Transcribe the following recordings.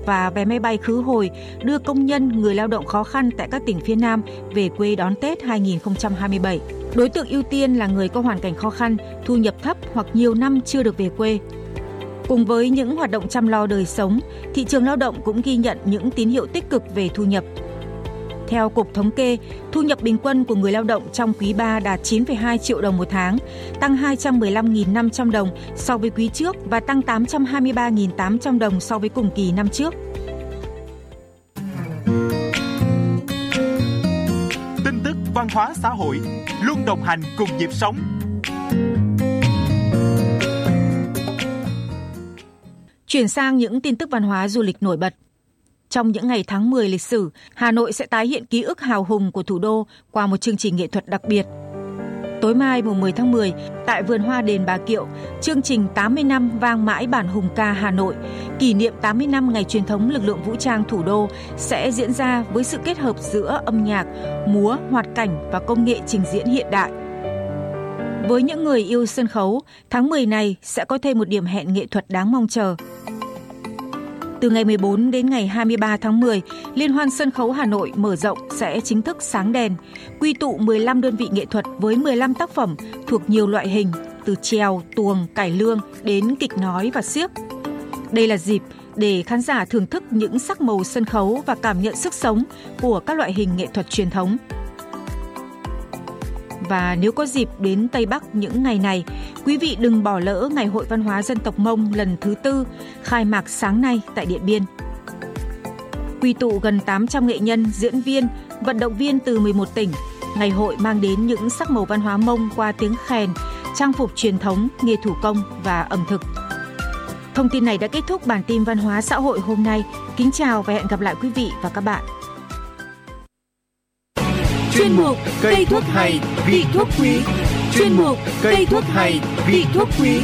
và vé máy bay khứ hồi đưa công nhân, người lao động khó khăn tại các tỉnh phía Nam về quê đón Tết 2027. Đối tượng ưu tiên là người có hoàn cảnh khó khăn, thu nhập thấp hoặc nhiều năm chưa được về quê. Cùng với những hoạt động chăm lo đời sống, thị trường lao động cũng ghi nhận những tín hiệu tích cực về thu nhập. Theo Cục Thống kê, thu nhập bình quân của người lao động trong quý 3 đạt 9,2 triệu đồng một tháng, tăng 215.500 đồng so với quý trước và tăng 823.800 đồng so với cùng kỳ năm trước. Tin tức văn hóa xã hội, luôn đồng hành cùng nhịp sống. Chuyển sang những tin tức văn hóa du lịch nổi bật. Trong những ngày tháng 10 lịch sử, Hà Nội sẽ tái hiện ký ức hào hùng của thủ đô qua một chương trình nghệ thuật đặc biệt. Tối mai mùng 10 tháng 10, tại vườn hoa đền Bà Kiệu, chương trình 80 năm vang mãi bản hùng ca Hà Nội, kỷ niệm 80 năm ngày truyền thống lực lượng vũ trang thủ đô sẽ diễn ra với sự kết hợp giữa âm nhạc, múa, hoạt cảnh và công nghệ trình diễn hiện đại. Với những người yêu sân khấu, tháng 10 này sẽ có thêm một điểm hẹn nghệ thuật đáng mong chờ. Từ ngày 14 đến ngày 23 tháng 10, Liên hoan sân khấu Hà Nội mở rộng sẽ chính thức sáng đèn, quy tụ 15 đơn vị nghệ thuật với 15 tác phẩm thuộc nhiều loại hình, từ chèo, tuồng, cải lương đến kịch nói và xiếc. Đây là dịp để khán giả thưởng thức những sắc màu sân khấu và cảm nhận sức sống của các loại hình nghệ thuật truyền thống. Và nếu có dịp đến Tây Bắc những ngày này, quý vị đừng bỏ lỡ Ngày hội văn hóa dân tộc Mông lần thứ 4, khai mạc sáng nay tại Điện Biên. Quy tụ gần 800 nghệ nhân, diễn viên, vận động viên từ 11 tỉnh, ngày hội mang đến những sắc màu văn hóa Mông qua tiếng khèn, trang phục truyền thống, nghề thủ công và ẩm thực. Thông tin này đã kết thúc bản tin văn hóa xã hội hôm nay. Kính chào và hẹn gặp lại quý vị và các bạn. Chuyên mục cây thuốc hay, vị thuốc quý. Chuyên mục cây thuốc hay, vị thuốc quý.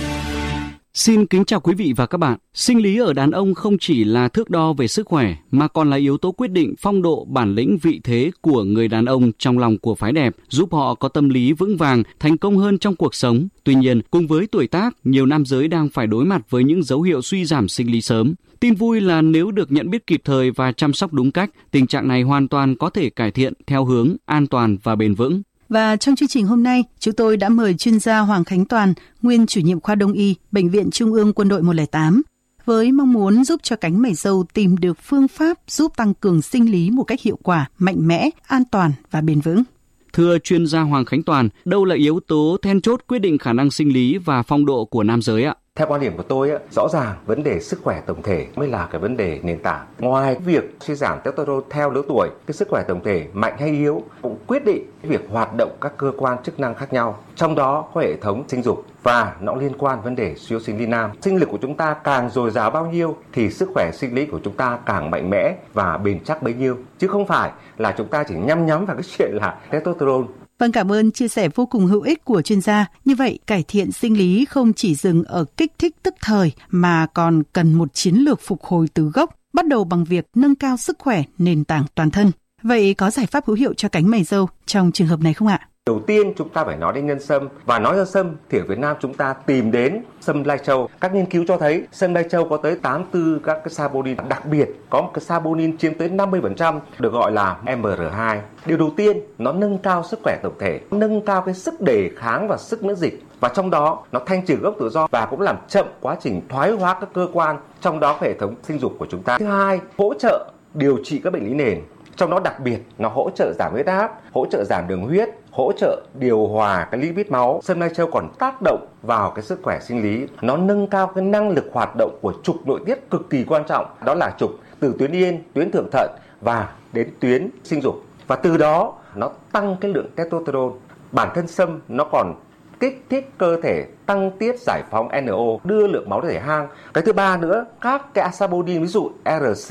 Xin kính chào quý vị và các bạn. Sinh lý ở đàn ông không chỉ là thước đo về sức khỏe mà còn là yếu tố quyết định phong độ, bản lĩnh, vị thế của người đàn ông trong lòng của phái đẹp, giúp họ có tâm lý vững vàng, thành công hơn trong cuộc sống. Tuy nhiên, cùng với tuổi tác, nhiều nam giới đang phải đối mặt với những dấu hiệu suy giảm sinh lý sớm. Tin vui là nếu được nhận biết kịp thời và chăm sóc đúng cách, tình trạng này hoàn toàn có thể cải thiện theo hướng an toàn và bền vững. Và trong chương trình hôm nay, chúng tôi đã mời chuyên gia Hoàng Khánh Toàn, nguyên chủ nhiệm khoa Đông y, Bệnh viện Trung ương Quân đội 108, với mong muốn giúp cho cánh mày râu tìm được phương pháp giúp tăng cường sinh lý một cách hiệu quả, mạnh mẽ, an toàn và bền vững. Thưa chuyên gia Hoàng Khánh Toàn, đâu là yếu tố then chốt quyết định khả năng sinh lý và phong độ của nam giới ạ? Theo quan điểm của tôi, rõ ràng vấn đề sức khỏe tổng thể mới là cái vấn đề nền tảng. Ngoài việc suy giảm testosterone theo lứa tuổi, cái sức khỏe tổng thể mạnh hay yếu cũng quyết định việc hoạt động các cơ quan chức năng khác nhau. Trong đó có hệ thống sinh dục và nó liên quan vấn đề suy yếu sinh lý nam. Sinh lực của chúng ta càng dồi dào bao nhiêu thì sức khỏe sinh lý của chúng ta càng mạnh mẽ và bền chắc bấy nhiêu. Chứ không phải là chúng ta chỉ nhắm vào cái chuyện là testosterone. Vâng, cảm ơn chia sẻ vô cùng hữu ích của chuyên gia. Như vậy, cải thiện sinh lý không chỉ dừng ở kích thích tức thời mà còn cần một chiến lược phục hồi từ gốc, bắt đầu bằng việc nâng cao sức khỏe nền tảng toàn thân. Vậy có giải pháp hữu hiệu cho cánh mày râu trong trường hợp này không ạ? Đầu tiên chúng ta phải nói đến nhân sâm, và nói đến sâm thì ở Việt Nam chúng ta tìm đến sâm lai châu. Các nghiên cứu cho thấy sâm lai châu có tới 84 các cái saponin, đặc biệt có một cái saponin chiếm tới 50% được gọi là MR2. Điều đầu tiên, nó nâng cao sức khỏe tổng thể, nâng cao cái sức đề kháng và sức miễn dịch, và trong đó nó thanh trừ gốc tự do và cũng làm chậm quá trình thoái hóa các cơ quan, trong đó hệ thống sinh dục của chúng ta. Thứ hai, hỗ trợ điều trị các bệnh lý nền. Trong đó đặc biệt nó hỗ trợ giảm huyết áp, hỗ trợ giảm đường huyết, hỗ trợ điều hòa cái lipid máu. Sâm lai châu còn tác động vào cái sức khỏe sinh lý, nó nâng cao cái năng lực hoạt động của trục nội tiết cực kỳ quan trọng, đó là trục từ tuyến yên, tuyến thượng thận và đến tuyến sinh dục, và từ đó nó tăng cái lượng testosterone. Bản thân sâm nó còn kích thích cơ thể tăng tiết giải phóng NO, đưa lượng máu thể hang. Cái thứ ba nữa, các cái saponin ví dụ RC,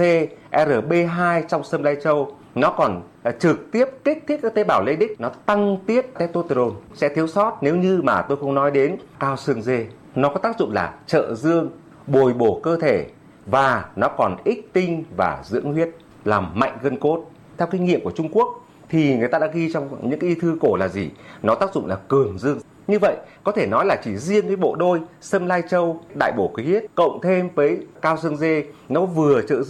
RB2 trong sâm lai châu nó còn trực tiếp kích thích các tế bào Leydig, nó tăng tiết testosterone. Sẽ thiếu sót nếu như mà tôi không nói đến cao xương dê. Nó có tác dụng là trợ dương, bồi bổ cơ thể, và nó còn ích tinh và dưỡng huyết, làm mạnh gân cốt. Theo kinh nghiệm của Trung Quốc thì người ta đã ghi trong những cái y thư cổ là gì? Nó tác dụng là cường dương. Như vậy có thể nói là chỉ riêng cái bộ đôi sâm lai châu, đại bổ khí huyết cộng thêm với cao xương dê, nó vừa trợ